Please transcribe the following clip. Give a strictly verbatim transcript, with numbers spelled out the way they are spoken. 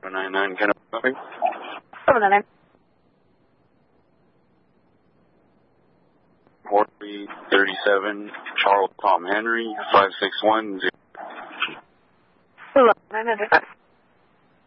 nine nine, can I copy? seven nine nine. forty thirty-seven, Charles Tom Henry, five six one zero. nine nine five.